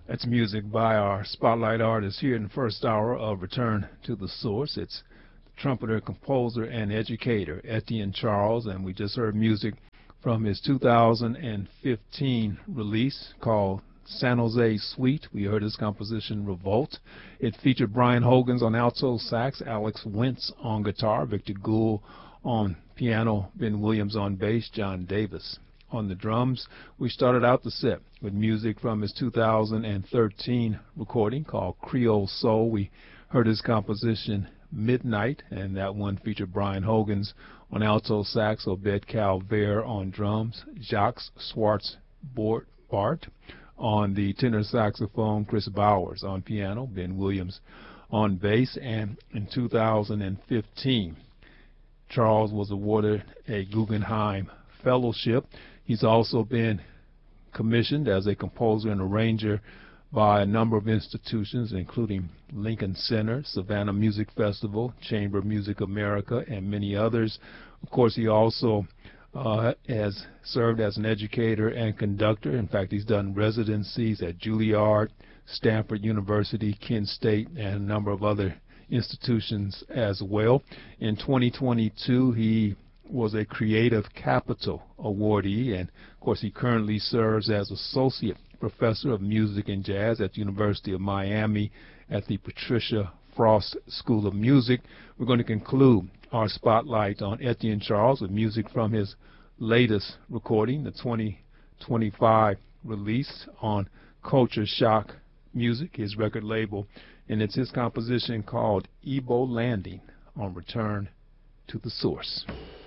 That's music by our spotlight artist here in the first hour of Return to the Source. It's trumpeter, composer, and educator Etienne Charles, and we just heard music from his 2015 release called San Jose Suite. We heard his composition Revolt. It featured Brian Hogans on alto sax, Alex Wentz on guitar, Victor Gould on piano, Ben Williams on bass, John Davis on the drums. We started out the set with music from his 2013 recording called Creole Soul. We heard his composition Midnight, and that one featured Brian Hogans on alto sax, Obed Calvert on drums, Jacques Schwartz-Bart on the tenor saxophone, Chris Bowers on piano, Ben Williams on bass. And in 2015, Charles was awarded a Guggenheim Fellowship. He's also been commissioned as a composer and arranger by a number of institutions, including Lincoln Center, Savannah Music Festival, Chamber of Music America, and many others. Of course, he also has served as an educator and conductor. In fact, he's done residencies at Juilliard, Stanford University, Kent State, and a number of other institutions as well. In 2022, he was a Creative Capital awardee, and of course he currently serves as Associate Professor of Music and Jazz at the University of Miami at the Patricia Frost School of Music. We're going to conclude our spotlight on Etienne Charles with music from his latest recording, the 2025 release on Culture Shock Music, his record label, and it's his composition called Ebo Landing on Return to the Source.